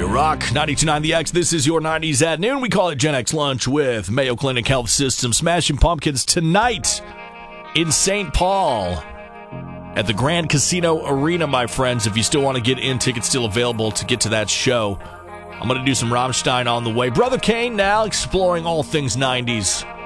We rock 92.9 The X. This is your 90s at noon. We call it Gen X Lunch with Mayo Clinic Health System. Smashing Pumpkins tonight in St. Paul at the Grand Casino Arena, my friends. If you still want to get in, tickets still available to get to that show. I'm going to do some Rammstein on the way. Brother Kane now exploring all things 90s.